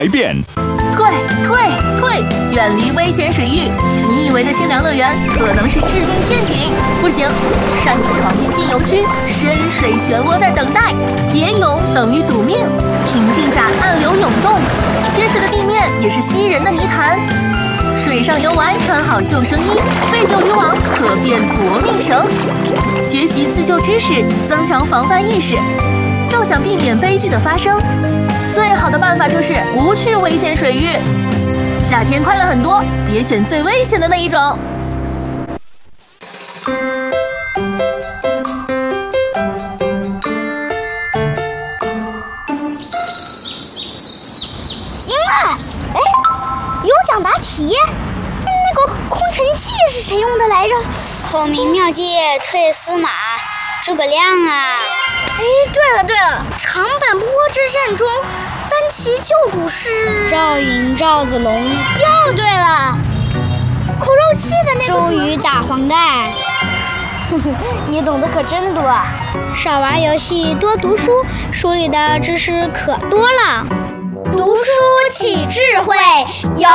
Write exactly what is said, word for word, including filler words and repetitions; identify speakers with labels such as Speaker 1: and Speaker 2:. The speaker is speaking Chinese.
Speaker 1: 改变。
Speaker 2: 退退退！远离危险水域！你以为的清凉乐园可能是致命陷阱。不行，擅自闯进禁游区，深水漩涡在等待。别泳等于赌命。平静下暗流涌动，结实的地面也是吸人的泥潭。水上游玩穿好救生衣，废旧渔网可变夺命绳。学习自救知识，增强防范意识。要想避免悲剧的发生，最好的办法就是不去危险水域。夏天快乐很多，别选最危险的那一种。
Speaker 3: 赢了！哎，有奖答题。那个空城计是谁用的来着？
Speaker 4: 孔明妙计退司马，诸葛亮啊！
Speaker 3: 哎，对了对了，长坂坡之战中，单骑救主是
Speaker 4: 赵云、赵子龙。
Speaker 3: 又对了，苦肉计的那个
Speaker 4: 周瑜打黄盖。
Speaker 3: 你懂得可真多啊！
Speaker 4: 少玩游戏，多读书，书里的知识可多了。
Speaker 3: 读书起智慧，有